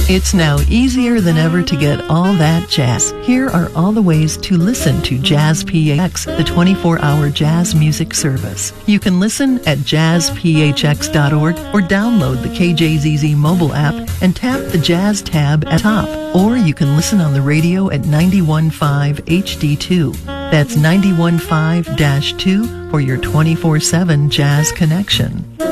It's now easier than ever to get all that jazz. Here are all the ways to listen to Jazz PHX, the 24-hour jazz music service. You can listen at jazzphx.org or download the KJZZ mobile app and tap the Jazz tab at top. Or you can listen on the radio at 91.5 HD2. That's 91.5-2 for your 24/7 jazz connection.